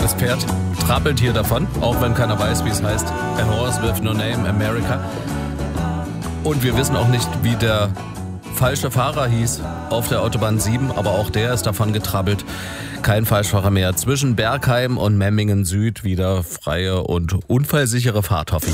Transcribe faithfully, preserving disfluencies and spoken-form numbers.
Das Pferd trappelt hier davon, auch wenn keiner weiß, wie es heißt. A Horse with No Name, America. Und wir wissen auch nicht, wie der falsche Fahrer hieß auf der Autobahn sieben, aber auch der ist davon getrabbelt. Kein Falschfahrer mehr. Zwischen Bergheim und Memmingen Süd wieder freie und unfallsichere Fahrt, hoffe ich.